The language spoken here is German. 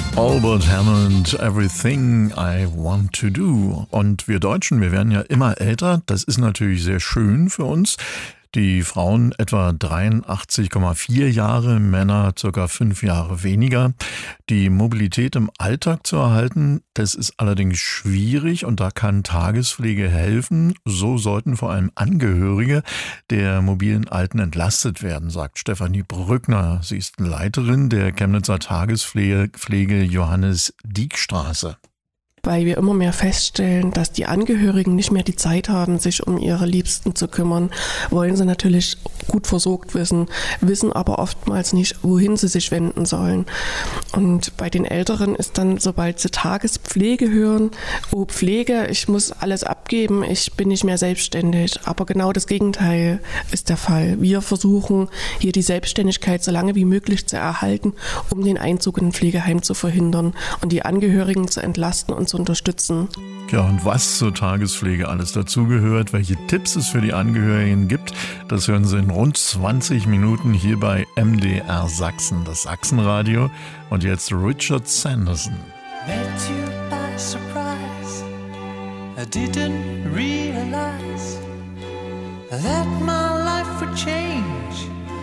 Albert Hammond, Everything I Want to Do. Und wir Deutschen, wir werden ja immer älter. Das ist natürlich sehr schön für uns. Die Frauen etwa 83,4 Jahre, Männer ca. 5 Jahre weniger. Die Mobilität im Alltag zu erhalten, das ist allerdings schwierig und da kann Tagespflege helfen. So sollten vor allem Angehörige der mobilen Alten entlastet werden, sagt Stefanie Brückner. Sie ist Leiterin der Chemnitzer Tagespflege Johannes-Dieck-Straße. Weil wir immer mehr feststellen, dass die Angehörigen nicht mehr die Zeit haben, sich um ihre Liebsten zu kümmern, wollen sie natürlich gut versorgt wissen aber oftmals nicht, wohin sie sich wenden sollen. Und bei den Älteren ist dann, sobald sie Tagespflege hören, oh Pflege, ich muss alles abgeben, ich bin nicht mehr selbstständig. Aber genau das Gegenteil ist der Fall. Wir versuchen hier die Selbstständigkeit so lange wie möglich zu erhalten, um den Einzug in ein Pflegeheim zu verhindern und die Angehörigen zu entlasten und zu unterstützen. Ja, und was zur Tagespflege alles dazugehört, welche Tipps es für die Angehörigen gibt, das hören Sie in rund 20 Minuten hier bei MDR Sachsen, das Sachsenradio. Und jetzt Richard Sanderson. Met you by surprise. I didn't realize that my life would change